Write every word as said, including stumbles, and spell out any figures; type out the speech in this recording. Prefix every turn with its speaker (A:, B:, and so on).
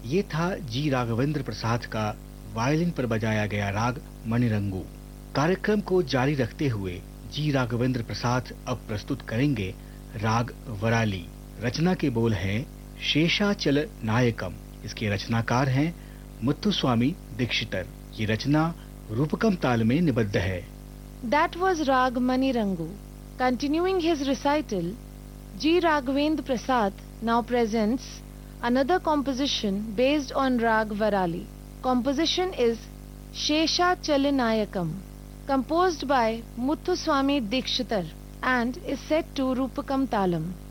A: ये था जी राघवेंद्र प्रसाद का वायलिन पर बजाया गया राग मणिरंगू। कार्यक्रम को जारी रखते हुए जी राघवेंद्र प्रसाद अब प्रस्तुत करेंगे राग वराली। रचना के बोल हैं शेषाचल नायकम। इसके रचनाकार हैं मुत्थुस्वामी दीक्षितर। ये रचना रूपकम ताल में निबद्ध है।
B: That was Rag Manirangu. Continuing his recital, G. Raghavendra Prasad now presents another composition based on Rag Varali. Composition is Shesha Chalanayakam, composed by Muthuswami Dikshitar and is set to Rupakam Talam.